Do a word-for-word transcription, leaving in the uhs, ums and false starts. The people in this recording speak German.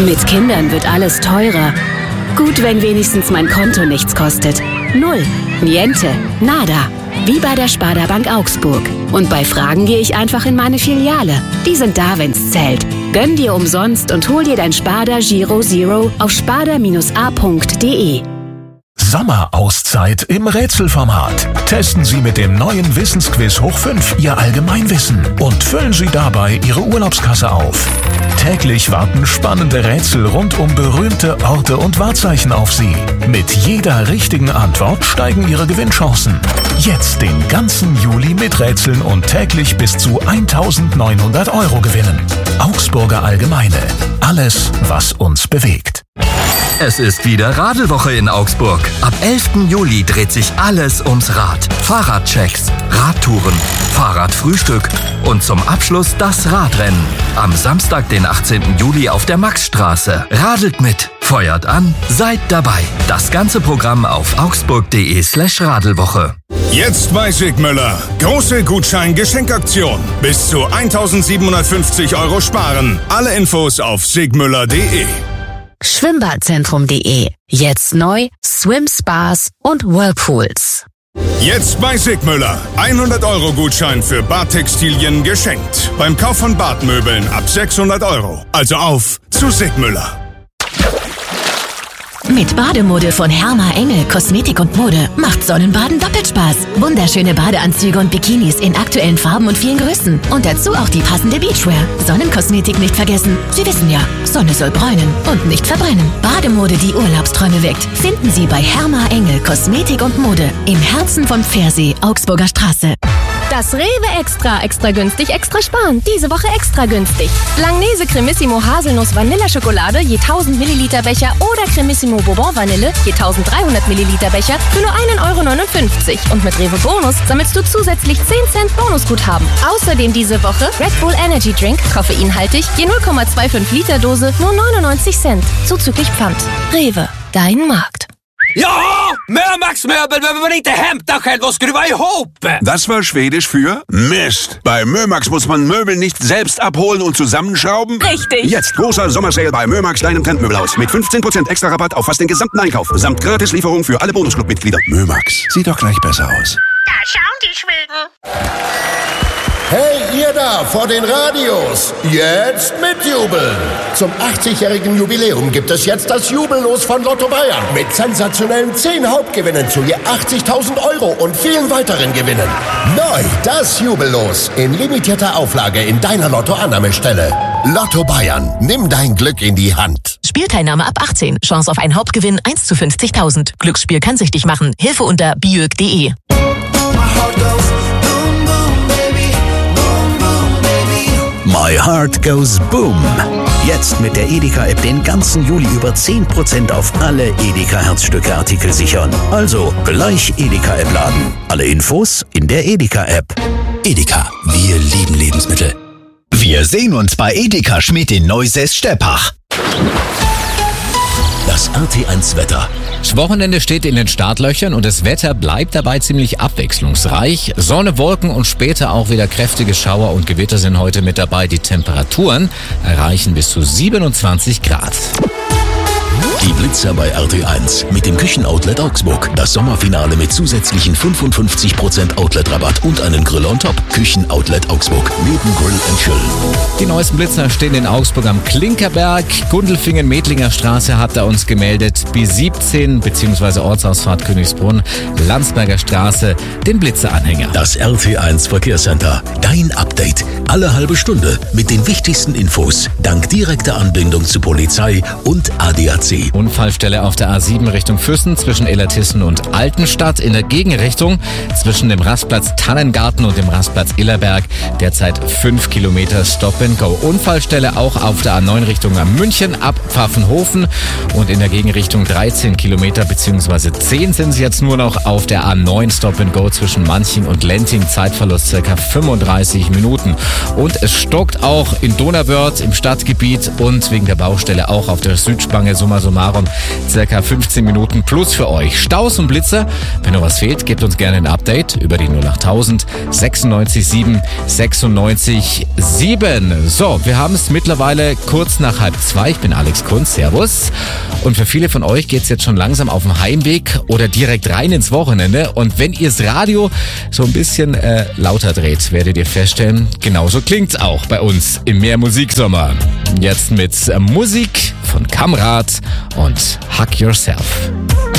Mit Kindern wird alles teurer. Gut, wenn wenigstens mein Konto nichts kostet. Null. Niente. Nada. Wie bei der Sparda Bank Augsburg. Und bei Fragen gehe ich einfach in meine Filiale. Die sind da, wenn's zählt. Gönn dir umsonst und hol dir dein Sparda Giro Zero auf sparda a punkt de. Sommerauszeit im Rätselformat. Testen Sie mit dem neuen Wissensquiz Hoch fünf Ihr Allgemeinwissen und füllen Sie dabei Ihre Urlaubskasse auf. Täglich warten spannende Rätsel rund um berühmte Orte und Wahrzeichen auf Sie. Mit jeder richtigen Antwort steigen Ihre Gewinnchancen. Jetzt den ganzen Juli miträtseln und täglich bis zu eintausendneunhundert Euro gewinnen. Augsburger Allgemeine. Alles, was uns bewegt. Es ist wieder Radelwoche in Augsburg. Ab elften Juli dreht sich alles ums Rad. Fahrradchecks, Radtouren, Fahrradfrühstück und zum Abschluss das Radrennen. Am Samstag, den achtzehnten Juli auf der Maxstraße. Radelt mit, feuert an, seid dabei. Das ganze Programm auf augsburg.de slash Radelwoche. Jetzt bei Sigmüller. Große Gutschein-Geschenkaktion. Bis zu eintausendsiebenhundertfünfzig Euro sparen. Alle Infos auf sigmüller punkt de. Schwimmbadzentrum punkt de. Jetzt neu Swim Spas und Whirlpools. Jetzt bei Sigmüller. hundert Euro Gutschein für Badtextilien geschenkt. Beim Kauf von Badmöbeln ab sechshundert Euro. Also auf zu Sigmüller. Mit Bademode von Herma Engel Kosmetik und Mode macht Sonnenbaden doppelt Spaß. Wunderschöne Badeanzüge und Bikinis in aktuellen Farben und vielen Größen. Und dazu auch die passende Beachwear. Sonnenkosmetik nicht vergessen. Sie wissen ja, Sonne soll bräunen und nicht verbrennen. Bademode, die Urlaubsträume weckt, finden Sie bei Herma Engel Kosmetik und Mode im Herzen von Pfersee, Augsburger Straße. Das Rewe Extra, extra günstig, extra sparen. Diese Woche extra günstig. Langnese Cremissimo Haselnuss Vanilleschokolade je tausend Milliliter Becher oder Cremissimo Bourbon Vanille je eintausenddreihundert Milliliter Becher für nur einen Euro neunundfünfzig. Und mit Rewe Bonus sammelst du zusätzlich zehn Cent Bonusguthaben. Außerdem diese Woche Red Bull Energy Drink, koffeinhaltig, je null Komma fünfundzwanzig Liter Dose, nur neunundneunzig Cent. Zuzüglich Pfand. Rewe, dein Markt. Ja, Mömax-Möbel, wenn man nicht Hemd da kennt, was skruva ihop. Das war Schwedisch für Mist. Bei Mömax muss man Möbel nicht selbst abholen und zusammenschrauben. Richtig. Jetzt großer Sommersale bei Mömax, deinem Trendmöbelhaus. Mit fünfzehn Prozent extra Rabatt auf fast den gesamten Einkauf. Samt Gratislieferung für alle Bonusclub-Mitglieder. Mömax, sieht doch gleich besser aus. Da schauen die Schweden. Hey, ihr da vor den Radios, jetzt mitjubeln! Zum achtzigjährigen Jubiläum gibt es jetzt das Jubellos von Lotto Bayern mit sensationellen zehn Hauptgewinnen zu je achtzigtausend Euro und vielen weiteren Gewinnen. Neu das Jubellos in limitierter Auflage in deiner Lotto-Annahmestelle. Lotto Bayern, nimm dein Glück in die Hand. Spielteilnahme ab achtzehn. Chance auf einen Hauptgewinn eins zu fünfzigtausend. Glücksspiel kann süchtig machen. Hilfe unter biög punkt de. My Heart Goes Boom. Jetzt mit der Edeka-App den ganzen Juli über zehn Prozent auf alle Edeka-Herzstücke-Artikel sichern. Also gleich Edeka-App laden. Alle Infos in der Edeka-App. Edeka, wir lieben Lebensmittel. Wir sehen uns bei Edeka Schmidt in Neusäß-Steppach. Das R T eins Wetter. Das Wochenende steht in den Startlöchern und das Wetter bleibt dabei ziemlich abwechslungsreich. Sonne, Wolken und später auch wieder kräftige Schauer und Gewitter sind heute mit dabei. Die Temperaturen erreichen bis zu siebenundzwanzig Grad. Die Blitzer bei R T eins mit dem Küchenoutlet Augsburg. Das Sommerfinale mit zusätzlichen fünfundfünfzig Prozent Outlet-Rabatt und einen Grill on top. Küchenoutlet Augsburg. Neben Grill and Chill. Die neuesten Blitzer stehen in Augsburg am Klinkerberg. Gundelfingen, Medlinger Straße hat er uns gemeldet. B siebzehn bzw. Ortsausfahrt Königsbrunn, Landsberger Straße, den Blitzeranhänger. Das R T eins Verkehrscenter. Dein Update. Alle halbe Stunde mit den wichtigsten Infos. Dank direkter Anbindung zu Polizei und A D A C. Unfallstelle auf der A sieben Richtung Füssen zwischen Illertissen und Altenstadt. In der Gegenrichtung zwischen dem Rastplatz Tannengarten und dem Rastplatz Illerberg. Derzeit fünf Kilometer Stop and Go. Unfallstelle auch auf der A neun Richtung München ab Pfaffenhofen. Und in der Gegenrichtung dreizehn Kilometer bzw. zehn sind es jetzt nur noch auf der A neun Stop and Go zwischen Manching und Lenting. Zeitverlust ca. fünfunddreißig Minuten. Und es stockt auch in Donauwörth im Stadtgebiet und wegen der Baustelle auch auf der Südspange Summer summa summarum circa fünfzehn Minuten plus für euch. Staus und Blitzer, wenn noch was fehlt, gebt uns gerne ein Update über die null acht tausend sechsundneunzig sieben sechsundneunzig sieben. So, wir haben es mittlerweile kurz nach halb zwei. Ich bin Alex Kunz, servus. Und für viele von euch geht's jetzt schon langsam auf dem Heimweg oder direkt rein ins Wochenende. Und wenn ihr das Radio so ein bisschen äh, lauter dreht, werdet ihr feststellen, genauso klingt's auch bei uns im Mehr Musiksommer. Jetzt mit äh, Musik von Kamrat und Hug Yourself.